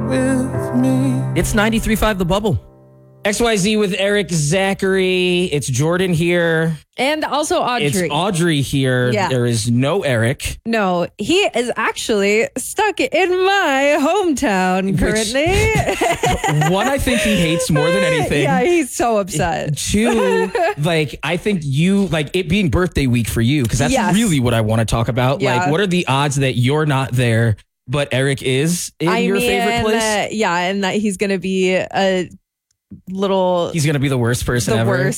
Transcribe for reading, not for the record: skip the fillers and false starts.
with me. It's 93.5 The Bubble. XYZ with Eric Zachary. It's Jordan here. And also Audrey. It's Audrey here. Yeah. There is no Eric. No, he is actually stuck in my hometown currently. One, I think he hates more than anything. Yeah, he's so upset. Two, I think you, it being birthday week for you, because that's Yes. really what I want to talk about. Yeah. What are the odds that you're not there, but Eric is in your favorite place? And that he's going to be a little... He's going to be the worst person ever. Worst.